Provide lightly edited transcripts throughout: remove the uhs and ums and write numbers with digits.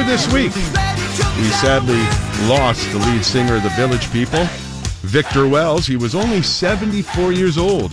this week, we sadly lost the lead singer of the Village People, Victor Wells. He was only 74 years old.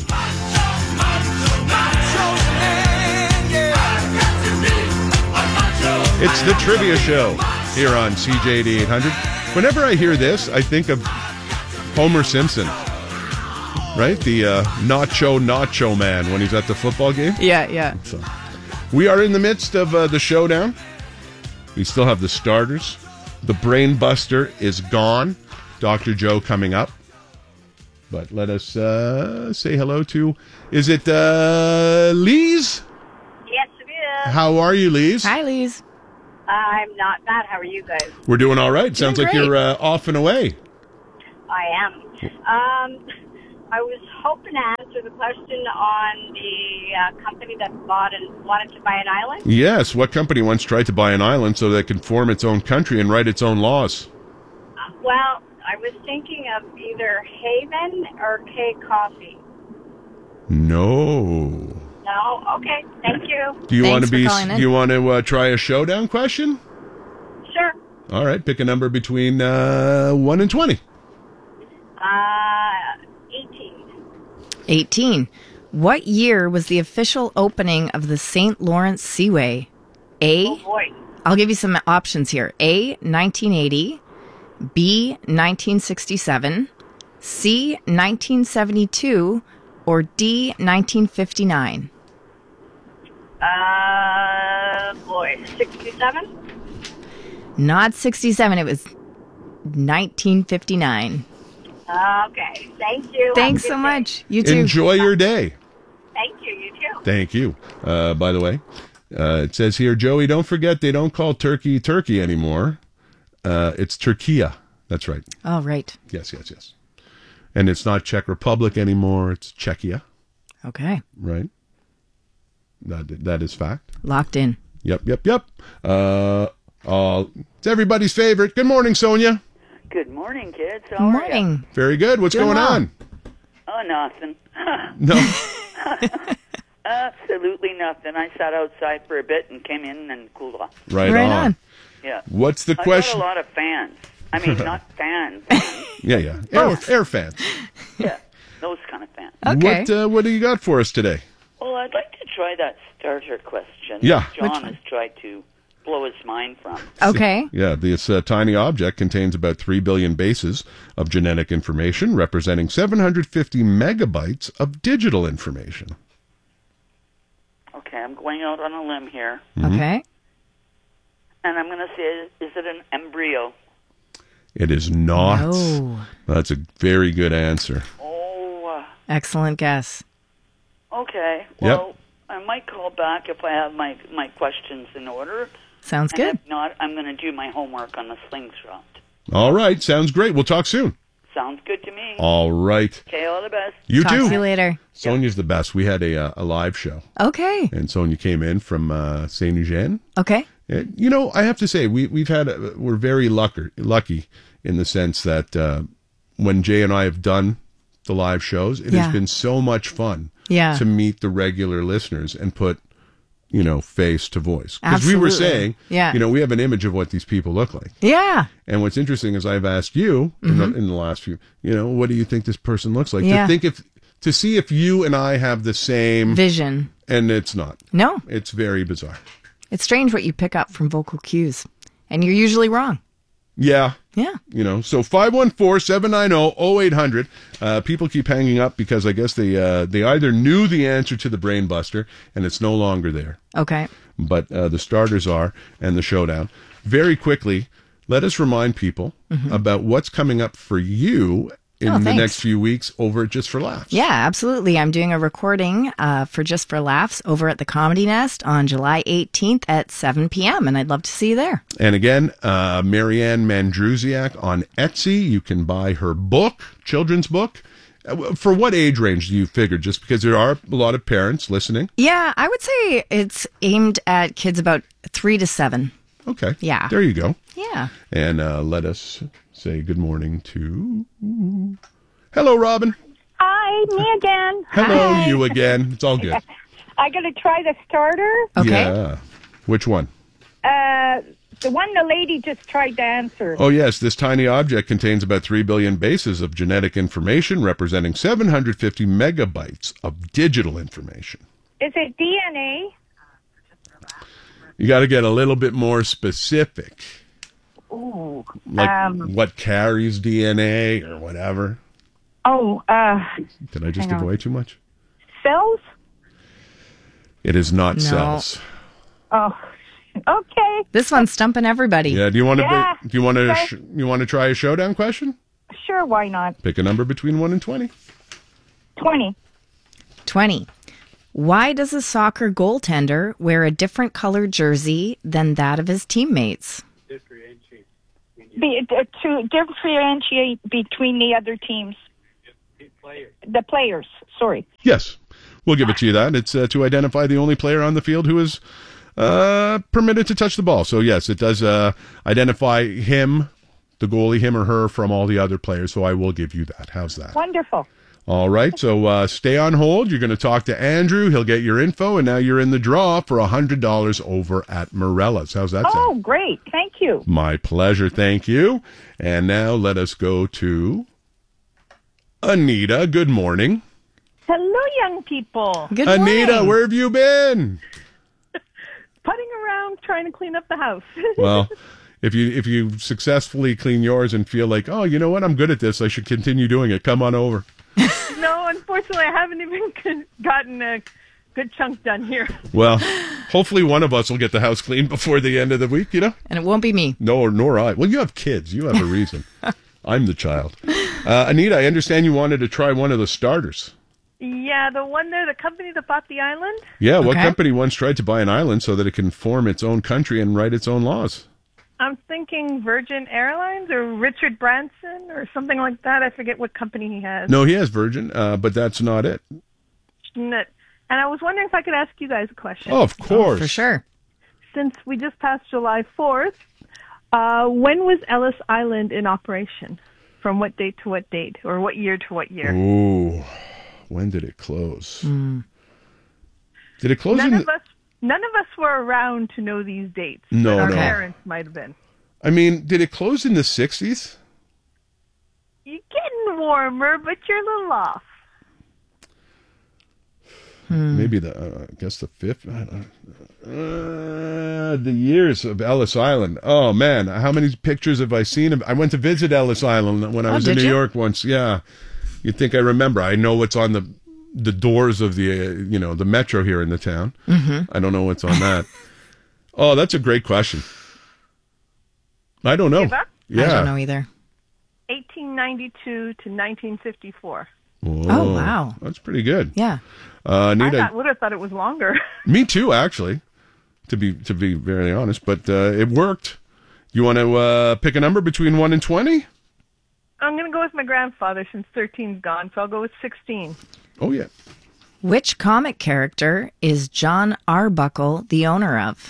It's the Trivia Show here on CJAD 800. Whenever I hear this, I think of Homer Simpson, right? The Nacho Man when he's at the football game. Yeah. So, we are in the midst of the showdown. We still have the starters. The Brain Buster is gone. Dr. Joe coming up. But let us say hello to, is it Lise? Yes, it is. How are you, Lise? Hi, Lise. I'm not bad. How are you guys? We're doing all right. Sounds like you're off and away. I am. I was hoping to answer the question on the company that bought and wanted to buy an island. Yes. What company once tried to buy an island so that it can form its own country and write its own laws? Well, I was thinking of either Haven or K Coffee. No. No? Okay. Thank you. Do you want to try a showdown question? Sure. All right. Pick a number between 1 and 20. 18. 18. What year was the official opening of the St. Lawrence Seaway? Oh, boy. I'll give you some options here. A, 1980. B, 1967. C, 1972. Or D, 1959. 67? Not 67. It was 1959. Okay. Thank you. Thanks so much. You too. Enjoy your day. Thank you. You too. Thank you. By the way, it says here, Joey, don't forget they don't call Turkey anymore. It's Turquia. That's right. Oh, right. Yes. And it's not Czech Republic anymore. It's Czechia. Okay. Right. That is fact. Locked in. Yep. It's everybody's favorite. Good morning, Sonia. Good morning, kids. Good morning. Very good. What's going on? Oh, nothing. No. Absolutely nothing. I sat outside for a bit and came in and cooled off. Right on. Yeah. What's the question? I got a lot of fans. I mean, not fans. Yeah. Air fans. Yeah, those kind of fans. Okay. What do you got for us today? Well, I'd like to try that starter question. Yeah. John has tried to blow his mind from. Okay. Yeah, this tiny object contains about 3 billion bases of genetic information, representing 750 megabytes of digital information. Okay, I'm going out on a limb here. Mm-hmm. Okay. And I'm going to say, is it an embryo? It is not. No. That's a very good answer. Oh. Excellent guess. Okay. Well, I might call back if I have my questions in order. Sounds good. If not, I'm going to do my homework on the slingshot. All right. Sounds great. We'll talk soon. Sounds good to me. All right. Okay, all the best. You Talk too. to you later. Sonia's the best. We had a live show. Okay. And Sonia came in from Saint Eugene. Okay. You know, I have to say, we're very lucky in the sense that when Jay and I have done the live shows, it has been so much fun to meet the regular listeners and put, face to voice. Because we were saying, we have an image of what these people look like. Yeah. And what's interesting is I've asked you in the last few, what do you think this person looks like? Yeah. To see if you and I have the same vision. And it's not. No. It's very bizarre. It's strange what you pick up from vocal cues. And you're usually wrong. Yeah. Yeah. So 514-790-0800. People keep hanging up because I guess they either knew the answer to the Brain Buster and it's no longer there. Okay. But the starters are, and the showdown. Very quickly, let us remind people about what's coming up for you in the next few weeks over at Just for Laughs. Yeah, absolutely. I'm doing a recording for Just for Laughs over at the Comedy Nest on July 18th at 7 p.m., and I'd love to see you there. And again, Marianne Mandrusiak on Etsy. You can buy her book, children's book. For what age range do you figure? Just because there are a lot of parents listening? Yeah, I would say it's aimed at kids about 3 to 7. Okay. Yeah. There you go. Yeah. And let us say good morning to... Hello, Robin. Hi, me again. Hello, Hi. you again. It's all good. I got to try the starter. Okay. Yeah. Which one? the one the lady just tried to answer. Oh, yes. This tiny object contains about 3 billion bases of genetic information, representing 750 megabytes of digital information. Is it DNA? You got to get a little bit more specific. Ooh. Like what carries DNA or whatever. Oh, Did I just give away too much? Cells? It is not cells. Oh, okay. This one's stumping everybody. Yeah. Do you want to try a showdown question? Sure, why not? Pick a number between 1 and 20. 20. 20. Why does a soccer goaltender wear a different colored jersey than that of his teammates? To differentiate between the other teams. The players, sorry. Yes. We'll give it to you that. It's to identify the only player on the field who is permitted to touch the ball. So, yes, it does identify him, the goalie, him or her, from all the other players. So I will give you that. How's that? Wonderful. All right. So stay on hold. You're going to talk to Andrew. He'll get your info. And now you're in the draw for $100 over at Morella's. How's that sound? Oh, great. Thank you. My pleasure. Thank you. And now let us go to Anita. Good morning. Hello, young people. Good Anita, morning. where have you been? Putting around trying to clean up the house. Well, if you successfully clean yours and feel like, oh, you know what, I'm good at this, I should continue doing it, come on over. No, unfortunately, I haven't even gotten a good chunk done here. Well, hopefully one of us will get the house cleaned before the end of the week, you know? And it won't be me. No, nor I. Well, you have kids. You have a reason. I'm the child. Anita, I understand you wanted to try one of the starters. Yeah, the company that bought the island. Yeah, what Okay. company once tried to buy an island so that it can form its own country and write its own laws? I'm thinking Virgin Airlines or Richard Branson or something like that. I forget what company he has. No, he has Virgin, but that's not it. And I was wondering if I could ask you guys a question. Oh, of course. For sure. Since we just passed July 4th, when was Ellis Island in operation? From what date to what date? Or what year to what year? Ooh, when did it close? Did it close None of us were around to know these dates. No, but our no. parents might have been. I mean, did it close in the 60s? You're getting warmer, but you're a little off. Maybe I guess the 5th. The years of Ellis Island. Oh, man. How many pictures have I seen? I went to visit Ellis Island when I was in New York once. Yeah. You'd think I remember. I know what's on the doors of the, the metro here in the town. Mm-hmm. I don't know what's on that. Oh, that's a great question. I don't know. Give up? Yeah. I don't know either. 1892 to 1954. Whoa. Oh, wow. That's pretty good. Yeah. Anita, I would have thought it was longer. me too, actually, to be very honest. But it worked. You want to pick a number between 1 and 20? I'm going to go with my grandfather since 13's gone, so I'll go with 16. Oh, yeah. Which comic character is John Arbuckle the owner of?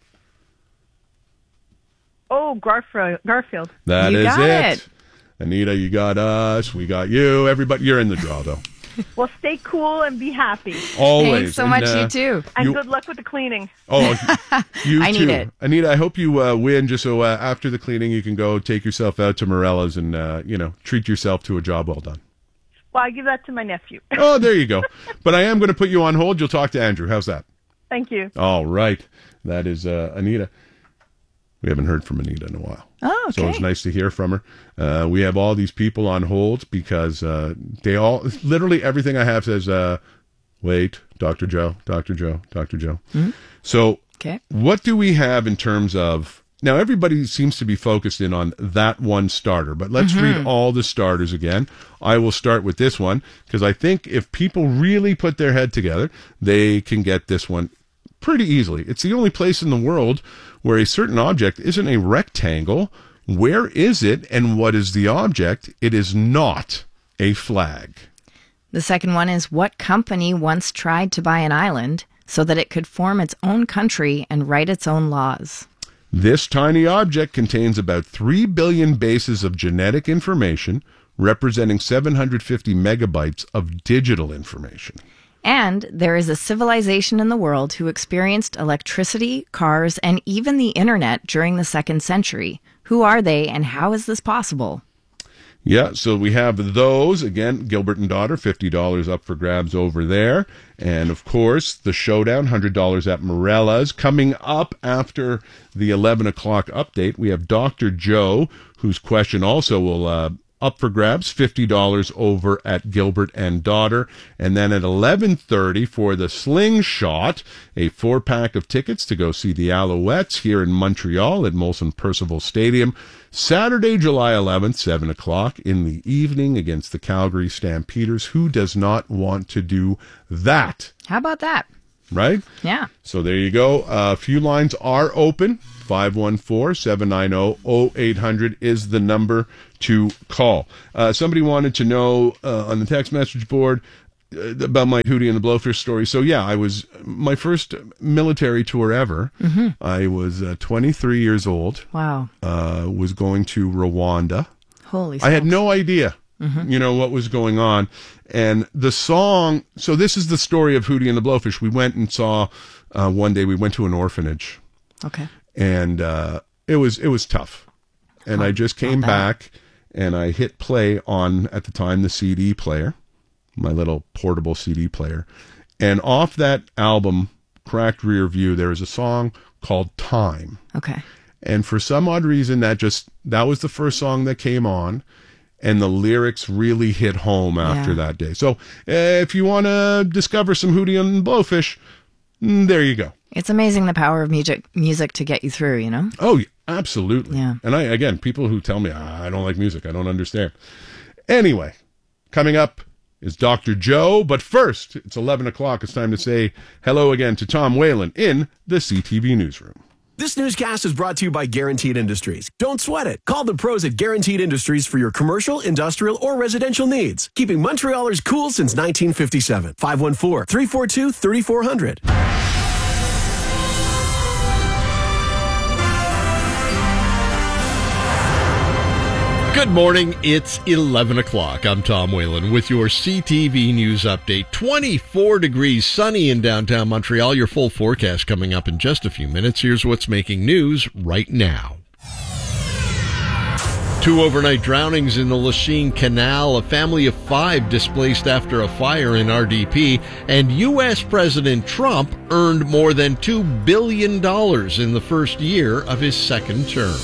Oh, Garfield. That You is got it. Anita, you got us. We got you. Everybody, you're in the draw, though. Well, stay cool and be happy. Always. Thanks so much, you too. And good luck with the cleaning. Oh, you I too. need it. Anita, I hope you win, just so after the cleaning you can go take yourself out to Morella's and, treat yourself to a job well done. Well, I give that to my nephew. Oh, there you go. But I am going to put you on hold. You'll talk to Andrew. How's that? Thank you. All right. That is Anita. We haven't heard from Anita in a while. Oh, okay. So it's nice to hear from her. We have all these people on hold because they all, literally everything I have says, wait, Dr. Joe, Dr. Joe, Dr. Joe. Mm-hmm. So what do we have in terms of, now everybody seems to be focused in on that one starter, but let's read all the starters again. I will start with this one because I think if people really put their head together, they can get this one pretty easily. It's the only place in the world where a certain object isn't a rectangle. Where is it and what is the object? It is not a flag. The second one is, what company once tried to buy an island so that it could form its own country and write its own laws? This tiny object contains about 3 billion bases of genetic information, representing 750 megabytes of digital information. And there is a civilization in the world who experienced electricity, cars, and even the internet during the 2nd century. Who are they, and how is this possible? Yeah, so we have those. Again, Gilbert and Daughter, $50 up for grabs over there. And, of course, the showdown, $100 at Morella's. Coming up after the 11 o'clock update, we have Dr. Joe, whose question also will up for grabs, $50 over at Gilbert and Daughter. And then at 11:30 for the Slingshot, a 4-pack of tickets to go see the Alouettes here in Montreal at Molson Percival Stadium. Saturday, July 11th, 7 o'clock in the evening against the Calgary Stampeders. Who does not want to do that? How about that? Right? Yeah. So there you go. A few lines are open. 514-790-0800 is the number to call. Somebody wanted to know on the text message board about my Hootie and the Blowfish story. So yeah, I was my first military tour ever. Mm-hmm. I was 23 years old. Wow. Was going to Rwanda. Holy smokes. I had no idea, what was going on. And the song, so this is the story of Hootie and the Blowfish. We went and saw, one day we went to an orphanage. Okay. And it was tough. And I just came back and I hit play on, at the time, the CD player, my little portable CD player. And off that album, Cracked Rear View, there is a song called Time. Okay. And for some odd reason, that was the first song that came on. And the lyrics really hit home after that day. So if you want to discover some Hootie and Blowfish, there you go. It's amazing the power of music to get you through, you know? Oh, absolutely. Yeah. And people who tell me, I don't like music, I don't understand. Anyway, coming up is Dr. Joe. But first, it's 11 o'clock. It's time to say hello again to Tom Whalen in the CTV Newsroom. This newscast is brought to you by Guaranteed Industries. Don't sweat it. Call the pros at Guaranteed Industries for your commercial, industrial, or residential needs. Keeping Montrealers cool since 1957. 514-342-3400. Good morning. It's 11 o'clock. I'm Tom Whalen with your CTV News Update. 24 degrees, sunny in downtown Montreal. Your full forecast coming up in just a few minutes. Here's what's making news right now. 2 overnight drownings in the Lachine Canal, a family of 5 displaced after a fire in RDP, and U.S. President Trump earned more than $2 billion in the first year of his second term.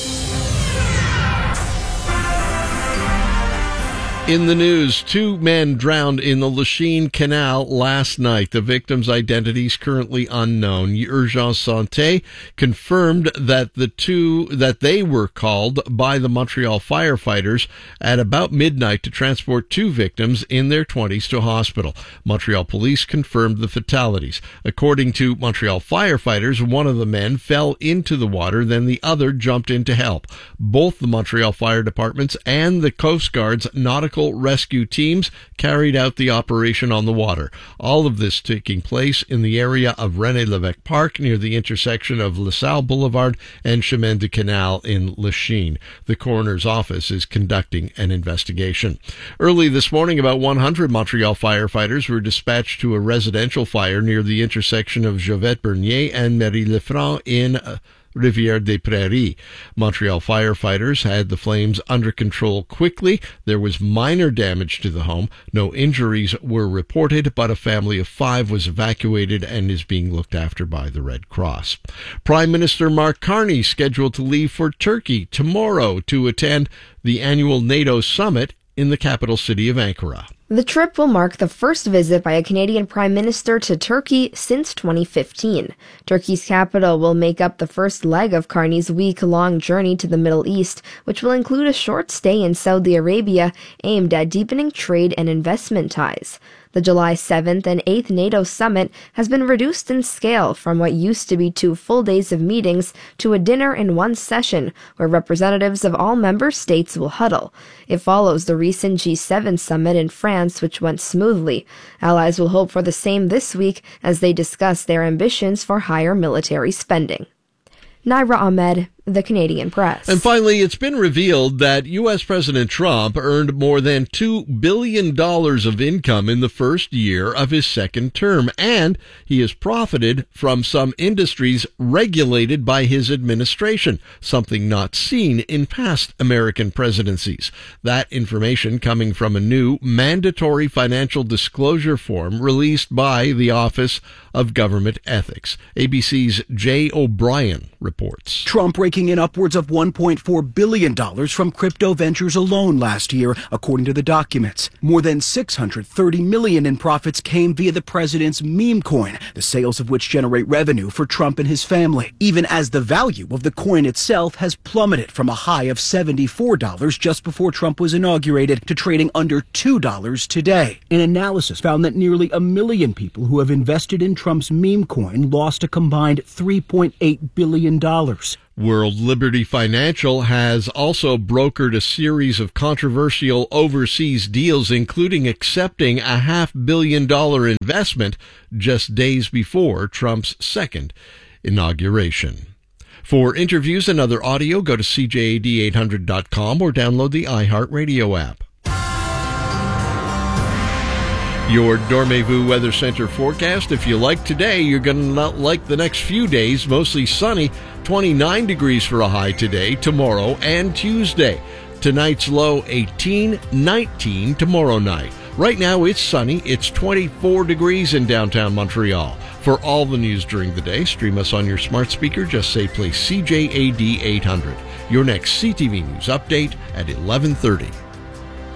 In the news, 2 men drowned in the Lachine Canal last night. The victims' identities currently unknown. Urgence Santé confirmed that that they were called by the Montreal firefighters at about midnight to transport 2 victims in their 20s to hospital. Montreal police confirmed the fatalities. According to Montreal firefighters, one of the men fell into the water, then the other jumped in to help. Both the Montreal Fire Departments and the Coast Guard's nautical rescue teams carried out the operation on the water. All of this taking place in the area of René Lévesque Park near the intersection of LaSalle Boulevard and Chemin de Canal in Lachine. The coroner's office is conducting an investigation. Early this morning, about 100 Montreal firefighters were dispatched to a residential fire near the intersection of Jovette Bernier and Marie-Lefranc in Rivière-des-Prairies. Montreal firefighters had the flames under control quickly. There was minor damage to the home. No injuries were reported, but a family of 5 was evacuated and is being looked after by the Red Cross. Prime Minister Mark Carney scheduled to leave for Turkey tomorrow to attend the annual NATO summit in the capital city of Ankara. The trip will mark the first visit by a Canadian Prime Minister to Turkey since 2015. Turkey's capital will make up the first leg of Carney's week-long journey to the Middle East, which will include a short stay in Saudi Arabia aimed at deepening trade and investment ties. The July 7th and 8th NATO summit has been reduced in scale from what used to be 2 full days of meetings to a dinner in one session where representatives of all member states will huddle. It follows the recent G7 summit in France, which went smoothly. Allies will hope for the same this week as they discuss their ambitions for higher military spending. Naira Ahmed, the Canadian press. And finally, it's been revealed that U.S. President Trump earned more than $2 billion of income in the first year of his second term, and he has profited from some industries regulated by his administration, something not seen in past American presidencies. That information coming from a new mandatory financial disclosure form released by the Office of Government Ethics. ABC's Jay O'Brien reports. Trump raking in upwards of $1.4 billion from crypto ventures alone last year, according to the documents. More than $630 million in profits came via the president's meme coin, the sales of which generate revenue for Trump and his family, even as the value of the coin itself has plummeted from a high of $74 just before Trump was inaugurated to trading under $2 today. An analysis found that nearly 1 million people who have invested in Trump's meme coin lost a combined $3.8 billion. World Liberty Financial has also brokered a series of controversial overseas deals, including accepting a $500 million investment just days before Trump's second inauguration. For interviews and other audio, go to CJAD800.com or download the iHeartRadio app. Your Dormez-vous Weather Center forecast. If you like today, you're going to not like the next few days. Mostly sunny, 29 degrees for a high today, tomorrow, and Tuesday. Tonight's low 18, 19 tomorrow night. Right now it's sunny. It's 24 degrees in downtown Montreal. For all the news during the day, stream us on your smart speaker. Just say play CJAD 800. Your next CTV News update at 11:30.